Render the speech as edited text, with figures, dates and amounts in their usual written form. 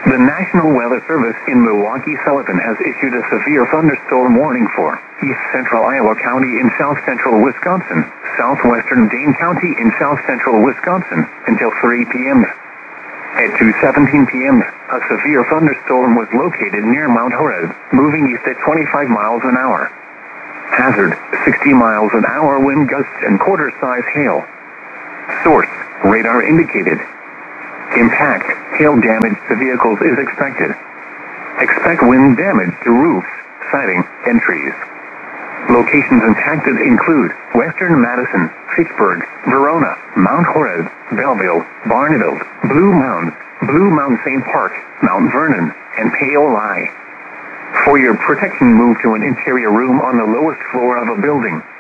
The National Weather Service in Milwaukee-Sullivan has issued a severe thunderstorm warning for east central Iowa County in south central Wisconsin, southwestern Dane County in south central Wisconsin until 3 p.m. At 2:17 p.m., a severe thunderstorm was located near Mount Horeb, moving east at 25 miles an hour. Hazard, 60 miles an hour wind gusts and quarter-size hail. Source, radar indicated. Impact, hail damage to vehicles is expected. Expect wind damage to roofs, siding, and trees. Locations impacted include western Madison, Fitchburg, Verona, Mount Horeb, Belleville, Barneveld, Blue Mound St. Park, Mount Vernon, and Paoli. For your protection, move to an interior room on the lowest floor of a building.